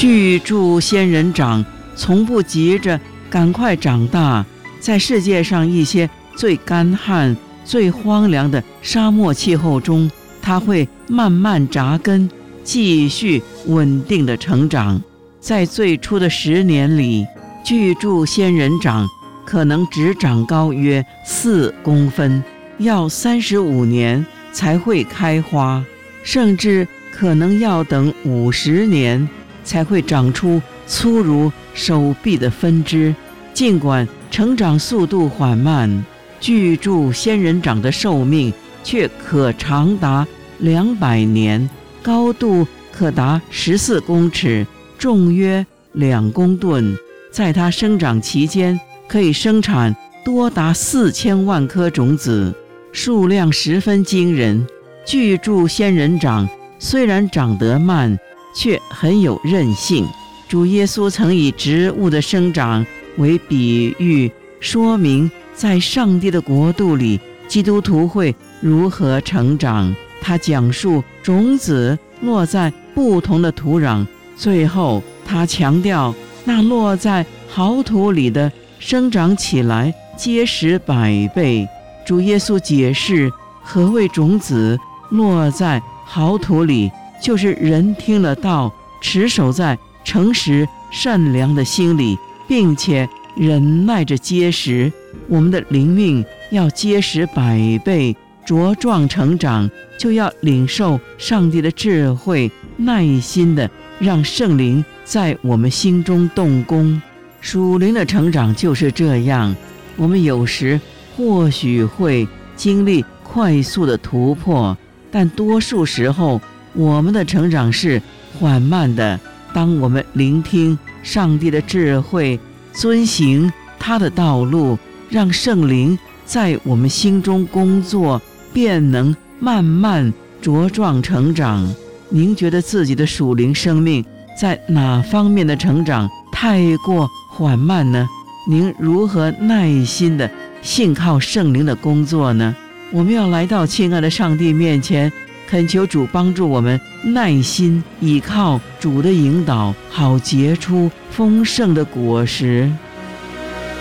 巨著仙人掌从不急着赶快长大，在世界上一些最干旱、最荒凉的沙漠气候中，它会慢慢扎根，继续稳定的成长。在最初的10年里，巨著仙人掌可能只长高约4公分，要35年才会开花，甚至可能要等50年才会长出粗如手臂的分支。尽管成长速度缓慢，巨著仙人掌的寿命却可长达200年，高度可达14公尺，重约2公吨。在它生长期间，可以生产多达4000万颗种子，数量十分惊人。巨著仙人掌虽然长得慢，却很有韧性。主耶稣曾以植物的生长为比喻，说明在上帝的国度里，基督徒会如何成长。他讲述种子落在不同的土壤，最后他强调那落在好土里的生长起来结实100倍。主耶稣解释何谓种子落在好土里，就是人听了道，持守在诚实善良的心里，并且忍耐着结实。我们的灵命要结实100倍，茁壮成长，就要领受上帝的智慧，耐心的让圣灵在我们心中动工。属灵的成长就是这样，我们有时或许会经历快速的突破，但多数时候我们的成长是缓慢的。当我们聆听上帝的智慧，遵行他的道路，让圣灵在我们心中工作，便能慢慢茁壮成长。您觉得自己的属灵生命在哪方面的成长太过缓慢呢？您如何耐心的信靠圣灵的工作呢？我们要来到亲爱的上帝面前，恳求主帮助我们耐心倚靠主的引导，好结出丰盛的果实。